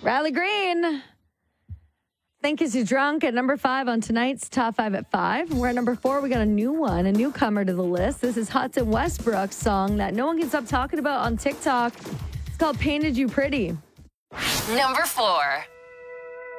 Riley Green. Think Is You Drunk at number 5 on tonight's Top 5 at 5. We're at number 4. We got a new one, a newcomer to the list. This is Hudson Westbrook's song that no one can stop talking about on TikTok. It's called Painted You Pretty. Number 4.